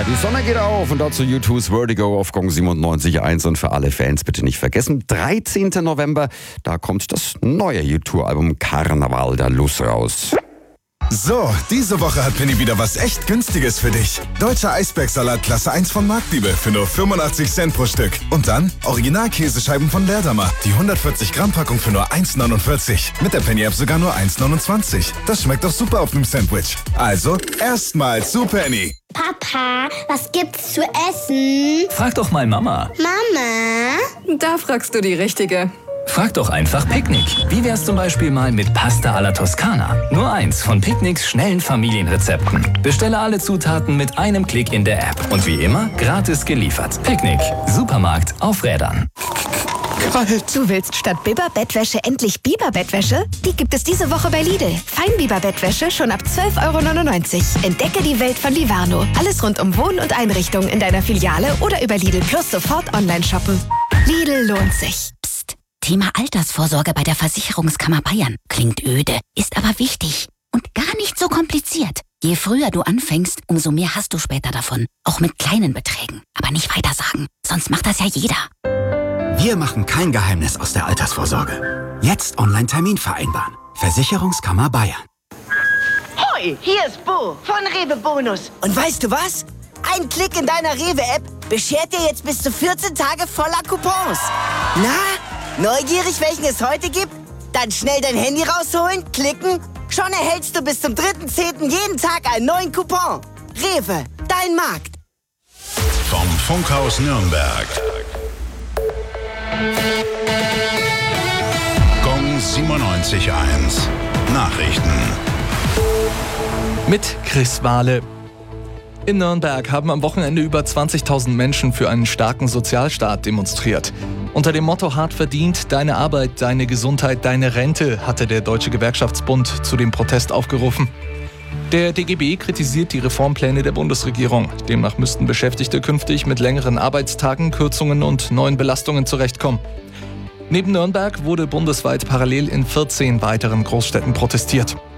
Die Sonne geht auf und dazu U2's Vertigo auf Gong 97.1 und für alle Fans bitte nicht vergessen, 13. November, da kommt das neue U2-Album Karneval der Luz raus. So, diese Woche hat Penny wieder was echt Günstiges für dich. Deutscher Eisbergsalat Klasse 1 von Marktliebe für nur 85 Cent pro Stück. Und dann Original-Käsescheiben von Leerdammer. Die 140 Gramm Packung für nur 1,49. Mit der Penny-App sogar nur 1,29. Das schmeckt doch super auf einem Sandwich. Also, erstmal zu Penny. Papa, was gibt's zu essen? Frag doch mal Mama. Mama? Da fragst du die Richtige. Frag doch einfach Picknick. Wie wär's zum Beispiel mal mit Pasta alla Toskana? Nur eins von Picknicks schnellen Familienrezepten. Bestelle alle Zutaten mit einem Klick in der App. Und wie immer, gratis geliefert. Picknick. Supermarkt auf Rädern. Du willst statt Biber-Bettwäsche endlich Biber-Bettwäsche? Die gibt es diese Woche bei Lidl. Feinbiber-Bettwäsche schon ab 12,99 €. Entdecke die Welt von Livano. Alles rund um Wohn- und Einrichtung in deiner Filiale oder über Lidl Plus sofort online shoppen. Lidl lohnt sich. Thema Altersvorsorge bei der Versicherungskammer Bayern. Klingt öde, ist aber wichtig und gar nicht so kompliziert. Je früher du anfängst, umso mehr hast du später davon. Auch mit kleinen Beträgen. Aber nicht weitersagen, sonst macht das ja jeder. Wir machen kein Geheimnis aus der Altersvorsorge. Jetzt Online-Termin vereinbaren. Versicherungskammer Bayern. Hoi, hier ist Bo von Rewe Bonus. Und weißt du was? Ein Klick in deiner Rewe-App beschert dir jetzt bis zu 14 Tage voller Coupons. Na, neugierig, welchen es heute gibt? Dann schnell dein Handy rausholen, klicken. Schon erhältst du bis zum 3.10. jeden Tag einen neuen Coupon. Rewe, dein Markt. Vom Funkhaus Nürnberg. Gong 97.1. Nachrichten. Mit Chris Wahle. In Nürnberg haben am Wochenende über 20.000 Menschen für einen starken Sozialstaat demonstriert. Unter dem Motto Hart verdient, deine Arbeit, deine Gesundheit, deine Rente hatte der Deutsche Gewerkschaftsbund zu dem Protest aufgerufen. Der DGB kritisiert die Reformpläne der Bundesregierung. Demnach müssten Beschäftigte künftig mit längeren Arbeitstagen, Kürzungen und neuen Belastungen zurechtkommen. Neben Nürnberg wurde bundesweit parallel in 14 weiteren Großstädten protestiert.